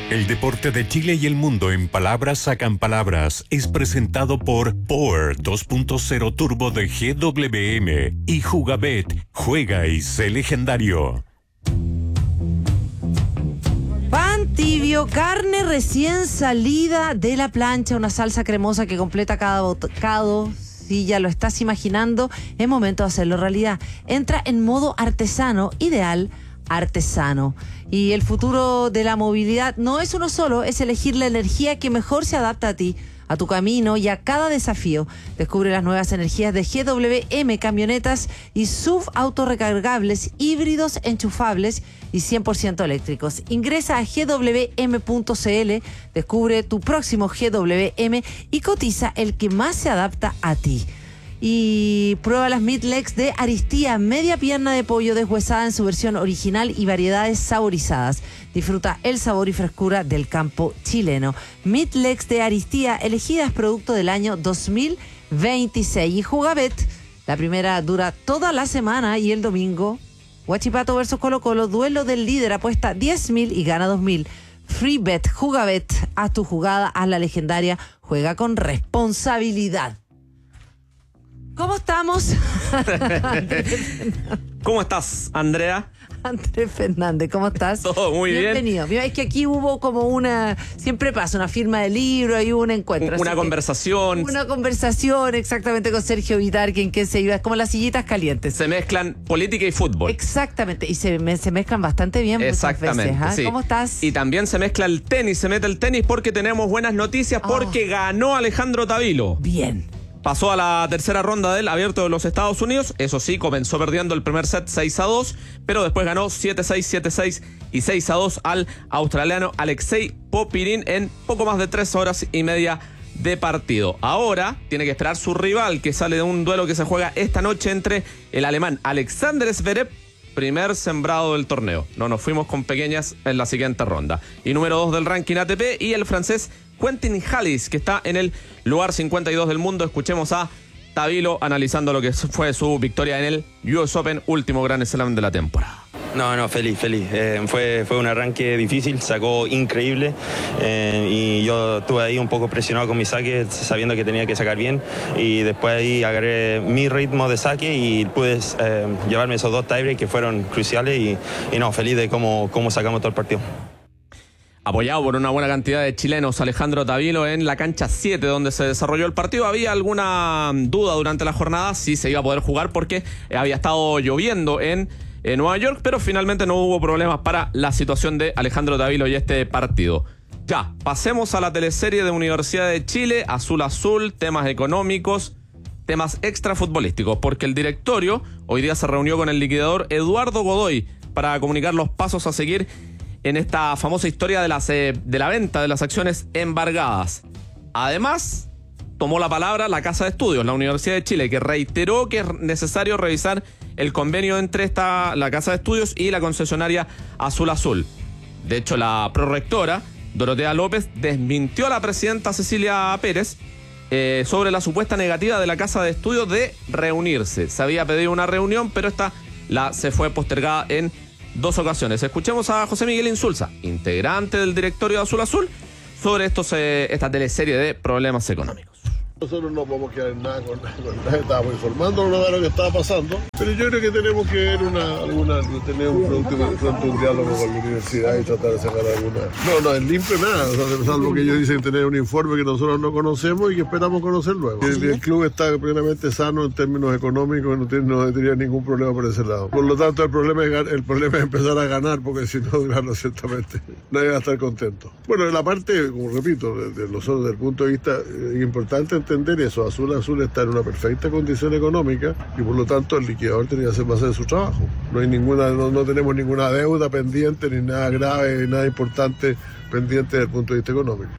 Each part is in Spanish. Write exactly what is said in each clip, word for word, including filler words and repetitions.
El deporte de Chile y el mundo en palabras sacan palabras es presentado por Power dos punto cero Turbo de G W M y Jugabet. Juega y sé legendario. Pan tibio, carne recién salida de la plancha, una salsa cremosa que completa cada bocado. Si ya lo estás imaginando, es momento de hacerlo realidad. Entra en modo artesano, ideal artesano. Y el futuro de la movilidad no es uno solo, es elegir la energía que mejor se adapta a ti, a tu camino y a cada desafío. Descubre las nuevas energías de G W M, camionetas y S U V autorrecargables, híbridos enchufables y cien por ciento eléctricos. Ingresa a G W M punto C L, descubre tu próximo G W M y cotiza el que más se adapta a ti. Y prueba las Meat Legs de Aristía, media pierna de pollo deshuesada en su versión original y variedades saborizadas. Disfruta el sabor y frescura del campo chileno. Meat Legs de Aristía, elegidas producto del año dos mil veintiséis. Y Jugabet, la primera dura toda la semana y el domingo, Huachipato versus Colo Colo, duelo del líder, apuesta diez mil y gana dos mil. Free Bet, Jugabet, haz tu jugada, haz la legendaria, juega con responsabilidad. ¿Cómo estamos? ¿Cómo estás, Andrea? Andrés Fernández, ¿cómo estás? Todo muy bien. Bienvenido. Mira, es que aquí hubo como una, siempre pasa, una firma de libro y hubo un encuentro. Una conversación. Una conversación exactamente con Sergio Vitar, quien que se iba, es como las sillitas calientes. Se mezclan política y fútbol. Exactamente, y se, me, se mezclan bastante bien. Exactamente, muchas veces, ¿eh? sí. ¿Cómo estás? Y también se mezcla el tenis, se mete el tenis porque tenemos buenas noticias, porque oh. ganó Alejandro Tavilo. Bien. Pasó a la tercera ronda del Abierto de los Estados Unidos. Eso sí, comenzó perdiendo el primer set seis a dos, pero después ganó siete seis, siete seis y seis a dos al australiano Alexei Popyrin en poco más de tres horas y media de partido. Ahora tiene que esperar su rival, que sale de un duelo que se juega esta noche entre el alemán Alexander Zverev, primer sembrado del torneo. No nos fuimos con pequeñas en la siguiente ronda. Y número dos del ranking A T P, y el francés Quentin Halys, que está en el lugar cincuenta y dos del mundo. Escuchemos a Tavilo analizando lo que fue su victoria en el U S Open, último Grand Slam de la temporada. No, no, feliz, feliz. Eh, fue, fue un arranque difícil, sacó increíble eh, y yo estuve ahí un poco presionado con mi saque, sabiendo que tenía que sacar bien, y después ahí agarré mi ritmo de saque y pude eh, llevarme esos dos tiebreaks que fueron cruciales y, y no, feliz de cómo, cómo sacamos todo el partido. Apoyado por una buena cantidad de chilenos, Alejandro Tavilo en la cancha siete donde se desarrolló el partido. Había alguna duda durante la jornada si se iba a poder jugar porque había estado lloviendo en, en Nueva York, pero finalmente no hubo problemas para la situación de Alejandro Tavilo y este partido. Ya, pasemos a la teleserie de Universidad de Chile, Azul Azul, temas económicos, temas extrafutbolísticos, porque el directorio hoy día se reunió con el liquidador Eduardo Godoy para comunicar los pasos a seguir en esta famosa historia de, las, de la venta de las acciones embargadas. Además, tomó la palabra la Casa de Estudios, la Universidad de Chile, que reiteró que es necesario revisar el convenio entre esta, la Casa de Estudios y la concesionaria Azul Azul. De hecho, la prorectora, Dorotea López, desmintió a la presidenta Cecilia Pérez eh, sobre la supuesta negativa de la Casa de Estudios de reunirse. Se había pedido una reunión, pero esta la, se fue postergada en dos ocasiones. Escuchemos a José Miguel Insulza, integrante del directorio de Azul Azul, sobre estos, eh, esta teleserie de problemas económicos. Nosotros no podemos quedar en nada con, con nada, estábamos informándonos de lo que estaba pasando, pero yo creo que tenemos que ver una, alguna, tener un pronto, pronto un diálogo con la universidad y tratar de sacar alguna. No, no, es limpio nada, o sea, salvo que ellos dicen tener un informe que nosotros no conocemos y que esperamos conocer luego. El, el club está plenamente sano en términos económicos, no, tiene, no tendría ningún problema por ese lado. Por lo tanto, el problema es, el problema es empezar a ganar, porque si no, claro, ciertamente nadie va a estar contento. Bueno, en la parte, como repito, de, de nosotros, desde el punto de vista eh, importante entender eso. Azul Azul está en una perfecta condición económica y por lo tanto el liquidador tenía que hacer más de su trabajo. No hay ninguna, no, no tenemos ninguna deuda pendiente, ni nada grave, ni nada importante pendiente desde el punto de vista económico.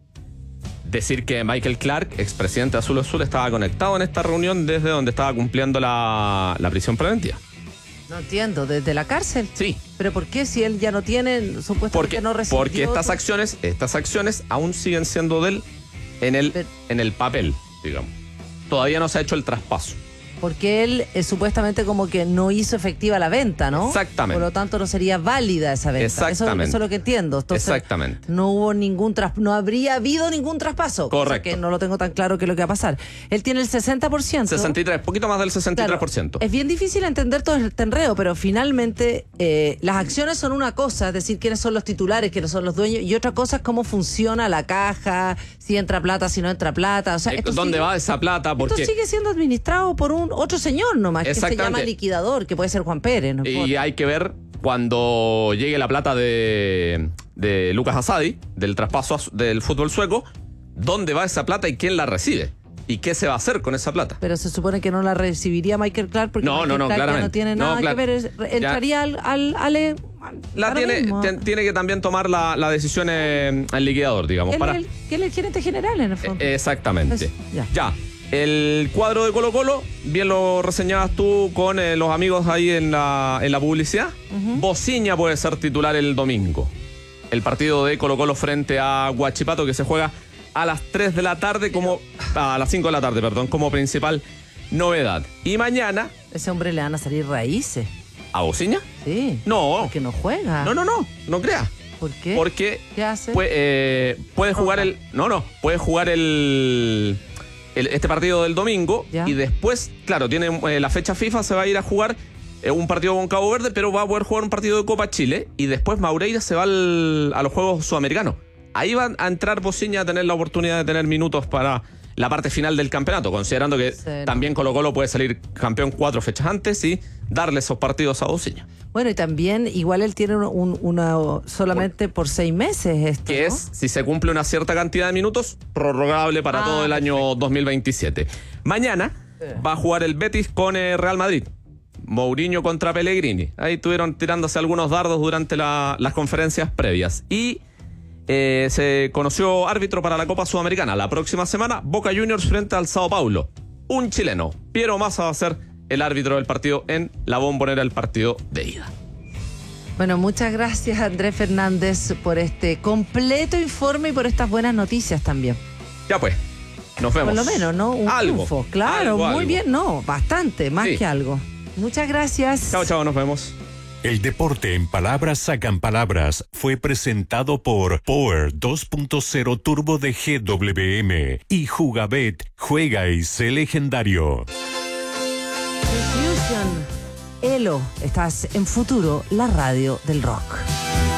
Decir que Michael Clark, expresidente de Azul Azul, estaba conectado en esta reunión desde donde estaba cumpliendo la, la prisión preventiva. No entiendo, ¿desde la cárcel? Sí. ¿Pero por qué si él ya no tiene, supuestamente porque, no recibió? Porque estas acciones, estas acciones aún siguen siendo de él en el, en el papel, digamos. Todavía no se ha hecho el traspaso. Porque él eh, supuestamente como que no hizo efectiva la venta, ¿no? Exactamente. Por lo tanto no sería válida esa venta. Exactamente. Eso, eso es lo que entiendo. Entonces, Exactamente. no hubo ningún tras, no habría habido ningún traspaso. Correcto. Cosa que no lo tengo tan claro qué es lo que va a pasar. Él tiene el sesenta por ciento. sesenta y tres, poquito más del sesenta y tres por ciento. Claro, es bien difícil entender todo este enredo, pero finalmente eh, las acciones son una cosa, es decir, quiénes son los titulares, quiénes son los dueños, y otra cosa es cómo funciona la caja, si entra plata, si no entra plata. O sea, esto ¿Dónde sigue, va esa plata? Porque esto sigue siendo administrado por un otro señor nomás, que se Exactamente. llama liquidador, que puede ser Juan Pérez. No Y importa. hay que ver cuando llegue la plata de, de Lucas Asadi, del traspaso a- del fútbol sueco, dónde va esa plata y quién la recibe. ¿Y qué se va a hacer con esa plata? Pero se supone que no la recibiría Michael Clark porque No, Michael no, no, Clark ya claramente. no tiene No, nada clar- que ver. es- Entraría al, al, al, al- La ahora tiene, mismo. ten- tiene que también tomar la, la decisión eh, el liquidador, digamos. Él para, es el, que él es el gerente general en el fondo. Eh, Exactamente. Eso, ya. ya. El cuadro de Colo Colo, bien lo reseñabas tú con eh, los amigos ahí en la, en la publicidad. Bociña puede ser titular el domingo. El partido de Colo Colo frente a Huachipato que se juega a las tres de la tarde, como a las cinco de la tarde, perdón, como principal novedad. Y mañana, Ese hombre le van a salir raíces. ¿a Bociña? Sí. No. Porque no juega. No, no, no, no creas. ¿Por qué? Porque ¿Qué hace? Puede, eh, puede jugar el. No, no. Puede jugar el. el- este partido del domingo. Ya. Y después, claro, tiene eh, la fecha FIFA, se va a ir a jugar eh, un partido con Cabo Verde, pero va a poder jugar un partido de Copa Chile. Y después Maureira se va al- a los Juegos Sudamericanos. Ahí va a entrar Bociña a tener la oportunidad de tener minutos para la parte final del campeonato, considerando que Sí, no. también Colo Colo puede salir campeón cuatro fechas antes y darle esos partidos a Bociña. Bueno, y también, igual él tiene un- un- una solamente por seis meses esto, Que ¿no? es, si se cumple una cierta cantidad de minutos, prorrogable para Ah, todo el año dos mil veintisiete. Mañana va a jugar el Betis con eh, Real Madrid. Mourinho contra Pellegrini. Ahí estuvieron tirándose algunos dardos durante la- las conferencias previas. Y eh, se conoció árbitro para la Copa Sudamericana. La próxima semana, Boca Juniors frente al Sao Paulo. Un chileno, Piero Massa, va a ser el árbitro del partido en la Bombonera, el partido de ida. Bueno, muchas gracias Andrés Fernández por este completo informe y por estas buenas noticias también. Ya pues, nos vemos. Por lo menos, ¿no? Un algo, triunfo. Claro, algo, muy algo. bien, no, bastante, más Sí. que algo. Muchas gracias. Chao, chao, nos vemos. El deporte en palabras sacan palabras fue presentado por Power dos punto cero Turbo de G W M y Jugabet, juega y sé legendario. Confusion. Elo, estás en Futuro, la radio del rock.